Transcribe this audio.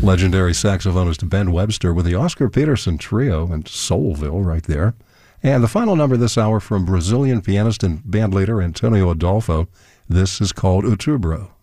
Legendary saxophonist Ben Webster with the Oscar Peterson Trio and Soulville right there. And the final number this hour from Brazilian pianist and bandleader Antonio Adolfo. This is called Outubro.